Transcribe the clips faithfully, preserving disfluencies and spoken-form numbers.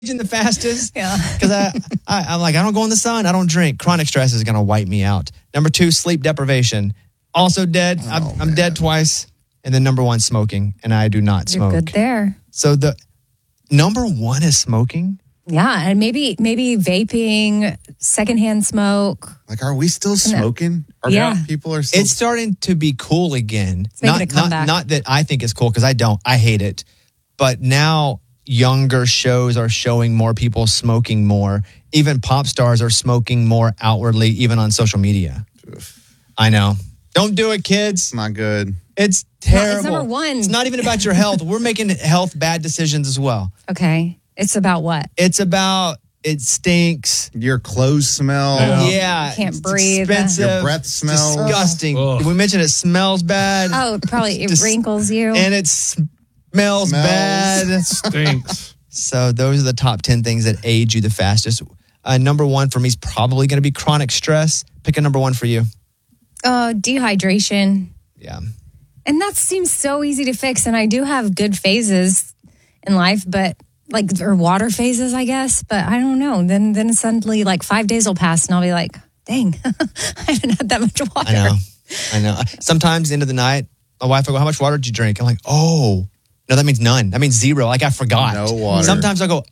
aging the fastest. Yeah. Because I, I, I'm like, I don't go in the sun. I don't drink. Chronic stress is going to wipe me out. Number two, sleep deprivation. Also dead. Oh, I'm, I'm man. dead twice. And then number one, smoking. And I do not You're smoke. good there. So the number one is smoking. Yeah, and maybe maybe vaping, secondhand smoke. Like, are we still smoking? Are Yeah. people are still... It's starting to be cool again. making Not, a not, comeback. not that I think it's cool, because I don't. I hate it. But now younger shows are showing more people smoking more. Even pop stars are smoking more outwardly, even on social media. I know. Don't do it, kids. not good. It's No, terrible. it's number one. It's not even about your health. We're making health bad decisions as well. Okay. It's about what? It's about it stinks. Your clothes smell. Yeah. Yeah. You can't it's breathe. Expensive. Your breath It's smells. disgusting. Ugh. We mentioned it smells bad. Oh, probably it Just- wrinkles you. And it smells, Smells. bad. Stinks. So those are the top ten things that age you the fastest. Uh, number one for me is probably going to be chronic stress. Pick a number one for you. Oh, dehydration. Yeah. And that seems so easy to fix. And I do have good phases in life, but like, or water phases, I guess. But I don't know. Then, then suddenly, like five days will pass, and I'll be like, "Dang, I haven't had that much water." I know. I know. Sometimes, the end of the night, my wife will go, "How much water did you drink?" I'm like, "Oh, no, that means none. That means zero. Like I forgot." No water. Sometimes I go,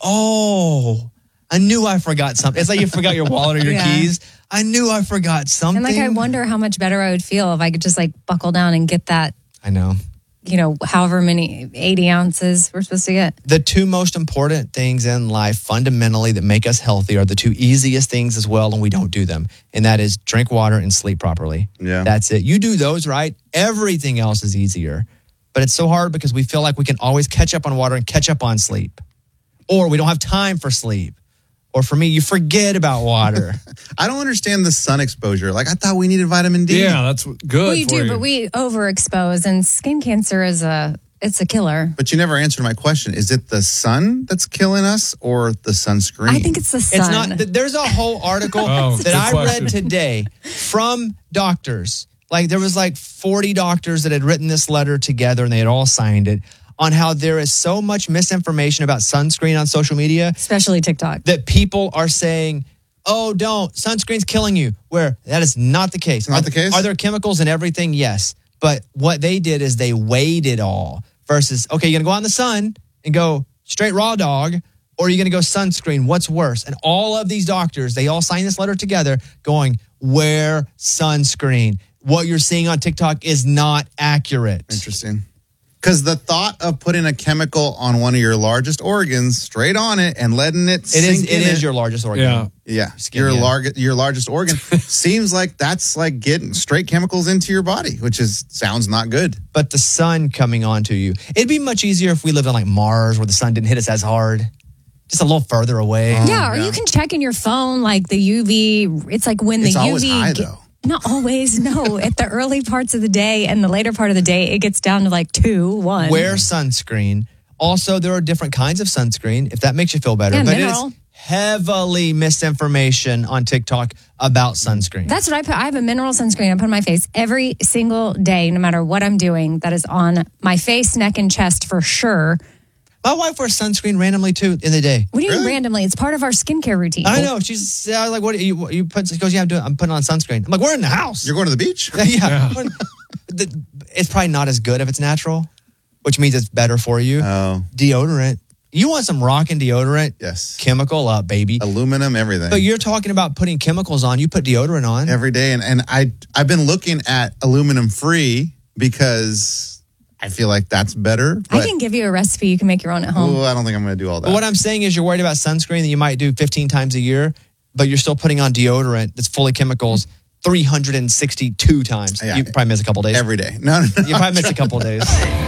"Oh, I knew I forgot something." It's like you forgot your wallet or your Yeah. keys. I knew I forgot something. And like, I wonder how much better I would feel if I could just like buckle down and get that, I know. you know, however many eighty ounces we're supposed to get. The two most important things in life fundamentally that make us healthy are the two easiest things as well, and we don't do them. And that is drink water and sleep properly. Yeah. That's it. You do those right, everything else is easier. But it's so hard because we feel like we can always catch up on water and catch up on sleep. Or we don't have time for sleep. Or for me, you forget about water. I don't understand the sun exposure. Like, I thought we needed vitamin D. Yeah, that's what- good We for do, you. but we overexpose, and skin cancer is a it's a killer. But you never answered my question. Is it the sun that's killing us or the sunscreen? I think it's the sun. It's not. th- There's a whole article Oh, that good I question. read today from doctors. Like there was like forty doctors that had written this letter together, and they had all signed it on how there is so much misinformation about sunscreen on social media Especially TikTok. that people are saying, "Oh, don't sunscreen's killing you." Where that is not the case. Not Are- the case? Are there chemicals in everything? Yes, but what they did is they weighed it all. Versus, okay, you're gonna go out in the sun and go straight raw dog, or are you gonna go sunscreen? What's worse? And all of these doctors, they all signed this letter together going, wear sunscreen. What you're seeing on TikTok is not accurate. Interesting. Because the thought of putting a chemical on one of your largest organs, straight on it, and letting it It sink is it in is your largest organ. Yeah. yeah, skin, your yeah. large your largest organ seems like that's like getting straight chemicals into your body, which is sounds not good. But the sun coming onto you. It'd be much easier if we lived on like Mars where the sun didn't hit us as hard. Just a little further away. Yeah, or yeah. you can check in your phone like the U V. It's like when the It's always U V. high, ge- though. Not always. No, at the early parts of the day and the later part of the day, it gets down to like two, one. Wear sunscreen. Also, there are different kinds of sunscreen, if that makes you feel better. Yeah, but mineral. it is heavily misinformation on TikTok about sunscreen. That's what I put. I have a mineral sunscreen I put on my face every single day, no matter what I'm doing. That is on my face, neck, and chest for sure. My wife wears sunscreen randomly too in the day. What do you mean Really? randomly? It's part of our skincare routine. I know. She's I was like, what you you put? She goes, yeah, I'm doing. I'm putting on sunscreen. I'm like, we're in the house. You're going to the beach? yeah. The- It's probably not as good if it's natural, which means it's better for you. Oh, Deodorant. You want some rockin' deodorant? yes. Chemical up, baby. Aluminum, everything. But you're talking about putting chemicals on. You put deodorant on. every day. And, and I, I've been looking at aluminum free because I feel like that's better. I But can give you a recipe you can make your own at home. oh, I don't think I'm going to do all that. But what I'm saying is you're worried about sunscreen that you might do fifteen times a year, but you're still putting on deodorant that's full of chemicals three hundred sixty-two times. Yeah. You probably miss a couple days. Every day. No, no, no. You probably miss a couple days.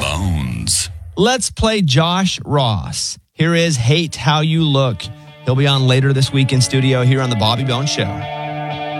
Bones. Let's play Josh Ross. Here is Hate How You Look. He'll be on later this week in studio here on the Bobby Bones Show.